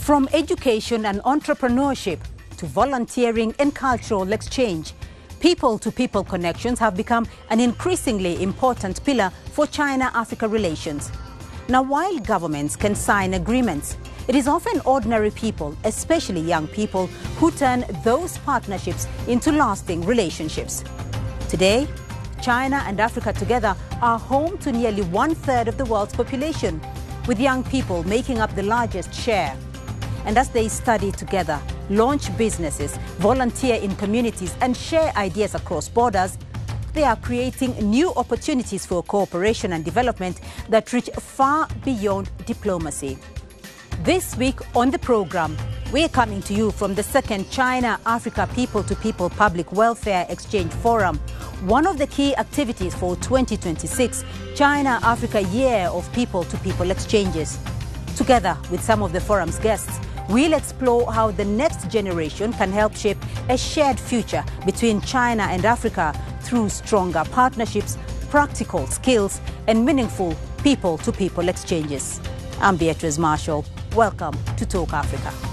From education and entrepreneurship to volunteering and cultural exchange, people-to-people connections have become an increasingly important pillar for China-Africa relations. Now, while governments can sign agreements, it is often ordinary people, especially young people, who turn those partnerships into lasting relationships. Today, China and Africa together are home to nearly one-third of the world's population, with young people making up the largest share. And as they study together, launch businesses, volunteer in communities and share ideas across borders, they are creating new opportunities for cooperation and development that reach far beyond diplomacy. This week on the program, we are coming to you from the second China-Africa People-to-People Public Welfare Exchange Forum, one of the key activities for 2026 China-Africa Year of People-to-People Exchanges. Together with some of the forum's guests, we'll explore how the next generation can help shape a shared future between China and Africa through stronger partnerships, practical skills, and meaningful people-to-people exchanges. I'm Beatrice Marshall. Welcome to Talk Africa.